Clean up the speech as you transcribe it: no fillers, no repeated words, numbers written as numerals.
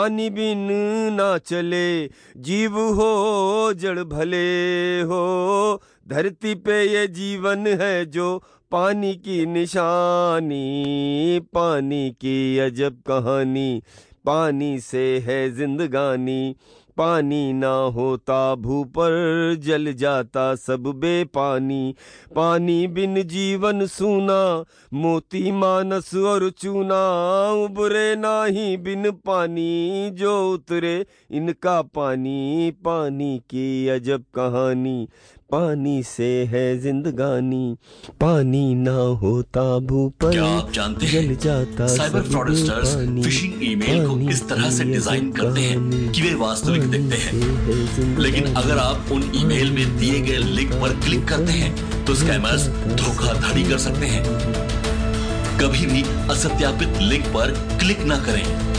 पानी बिन ना चले, जीव हो जड़ भले हो। धरती पे ये जीवन है जो पानी की निशानी, पानी की अजब कहानी, पानी से है जिंदगानी। पानी ना होता भू पर जल जाता सब बेपानी। पानी बिन जीवन सूना, मोती मानस और चूना। उबरे नाही बिन पानी, जो उतरे इनका पानी। पानी की अजब कहानी, पानी से है जिंदगानी। पानी ना होता भू पर क्या आप जानते जल हैं जाता साइबर सब फ्रॉडस्टर्स बेपानी। फिशिंग ईमेल को पानी इस तरह से की डिजाइन अजब करते हैं कहानी, कि वे वास्तविक पानी दिखते से है हैं, जिंदगानी। लेकिन अगर आप उन ईमेल में दिए गए लिंक पर क्लिक करते हैं तो स्कैमर्स धोखाधड़ी कर सकते हैं। कभी भी असत्यापित लिंक पर क्लिक ना करें।